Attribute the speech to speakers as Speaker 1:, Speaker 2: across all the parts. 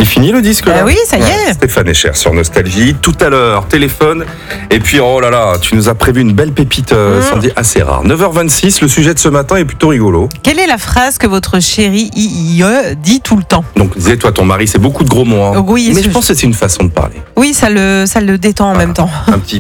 Speaker 1: C'est fini le disque là?
Speaker 2: Oui, ça y est.
Speaker 1: Stéphane Echer sur Nostalgie. Tout à l'heure, téléphone. Et puis, oh là là, tu nous as prévu une belle pépite, Sandy, assez rare. 9h26, le sujet de ce matin est plutôt rigolo.
Speaker 2: Quelle est la phrase que votre chéri dit tout le temps?
Speaker 1: Donc, disais-toi, ton mari, c'est beaucoup de gros mots. Hein.
Speaker 2: Oui,
Speaker 1: mais je pense que c'est une façon de parler.
Speaker 2: Oui, ça le détend en même temps.
Speaker 1: Un petit...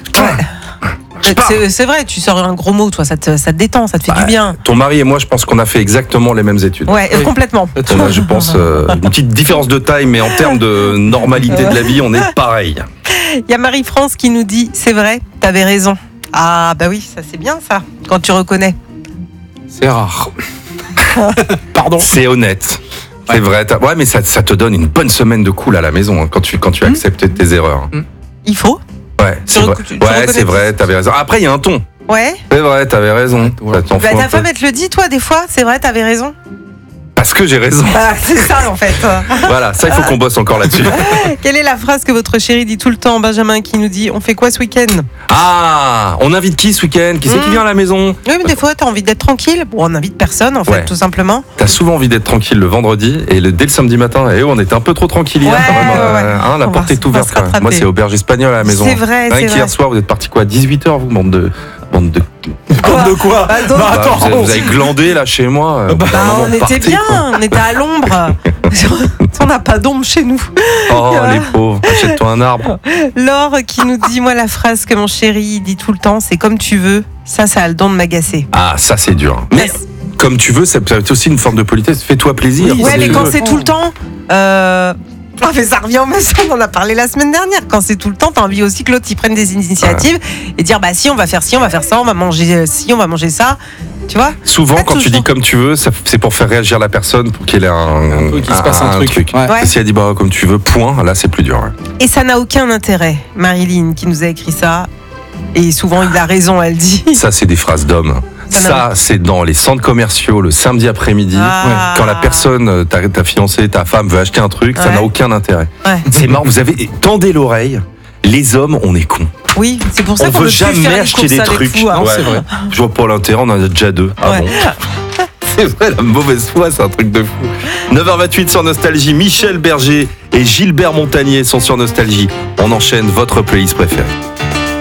Speaker 2: C'est vrai, tu sors un gros mot, toi, ça te détend, ça te fait du bien.
Speaker 1: Ton mari et moi, je pense qu'on a fait exactement les mêmes études.
Speaker 2: Ouais, complètement.
Speaker 1: On a, je pense, une petite différence de taille, mais en termes de normalité de la vie, on est pareil.
Speaker 2: Il y a Marie-France qui nous dit, c'est vrai, t'avais raison. Ah bah oui, ça c'est bien ça, quand tu reconnais.
Speaker 1: C'est rare. Pardon. C'est honnête. C'est vrai. Ouais, mais ça te donne une bonne semaine de cool à la maison, hein, quand tu acceptes tes erreurs.
Speaker 2: Il faut.
Speaker 1: Ouais, c'est vrai. Ouais, c'est vrai, t'avais raison. Après, il y a un ton.
Speaker 2: Ouais.
Speaker 1: C'est vrai, t'avais raison.
Speaker 2: Ta femme, elle te le dit, toi, des fois, c'est vrai, t'avais raison.
Speaker 1: Parce que j'ai raison.
Speaker 2: Ah, c'est ça, en fait.
Speaker 1: Voilà, ça, il faut qu'on bosse encore là-dessus.
Speaker 2: Quelle est la phrase que votre chéri dit tout le temps? Benjamin qui nous dit, on fait quoi ce week-end?
Speaker 1: Ah, on invite qui ce week-end? Qui c'est qui vient à la maison?
Speaker 2: Oui, mais des fois, t'as envie d'être tranquille. Bon, on n'invite personne, en fait, tout simplement.
Speaker 1: T'as souvent envie d'être tranquille le vendredi, et dès le samedi matin, on était un peu trop tranquille hier, quand même. La porte est ouverte, quand même. Moi, c'est auberge espagnole à la maison.
Speaker 2: C'est vrai, c'est vrai.
Speaker 1: Hier soir, vous êtes partis quoi? 18h, vous, bande de quoi? Vous avez glandé là chez moi.
Speaker 2: On était bien, on était à l'ombre. On n'a pas d'ombre chez nous.
Speaker 1: Oh les pauvres, achète-toi un arbre.
Speaker 2: Laure qui nous dit, moi la phrase que mon chéri dit tout le temps, c'est comme tu veux. Ça a le don de m'agacer. Ah,
Speaker 1: ça c'est dur. Mais comme tu veux, ça peut être aussi une forme de politesse. Fais-toi plaisir.
Speaker 2: Ouais, mais quand c'est tout le temps... mais ça revient au même sens, on en a parlé la semaine dernière. Quand c'est tout le temps, t'as envie aussi que l'autre il prenne des initiatives et dire si on va faire ci, on va faire ça, on va manger ci, on va manger ça. Tu vois?
Speaker 1: Souvent, quand tu dis comme tu veux, c'est pour faire réagir la personne, pour qu'il ait
Speaker 3: qu'il se passe un truc.
Speaker 1: Ouais. Si elle dit comme tu veux, point, là c'est plus dur. Ouais.
Speaker 2: Et ça n'a aucun intérêt. Marilyn qui nous a écrit ça. Et souvent il a raison, elle dit.
Speaker 1: Ça, c'est des phrases d'hommes. Ça, c'est dans les centres commerciaux le samedi après-midi, quand la personne, ta fiancée, ta femme veut acheter un truc, ça n'a aucun intérêt. Ouais. C'est marrant, tendez l'oreille, les hommes, on est cons.
Speaker 2: Oui, c'est pour ça qu'on
Speaker 1: veut jamais acheter des trucs.
Speaker 2: Fous, hein.
Speaker 1: Ouais, c'est vrai. Je vois pas l'intérêt, on en a déjà deux. Ah bon. C'est vrai, la mauvaise foi, c'est un truc de fou. 9h28 sur Nostalgie, Michel Berger et Gilbert Montagnier sont sur Nostalgie. On enchaîne votre playlist préférée.